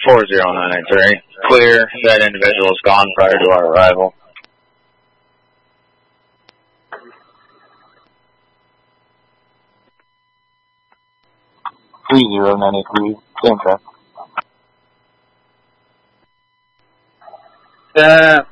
40983. Clear. That individual is gone prior to our arrival. 3093. Same track.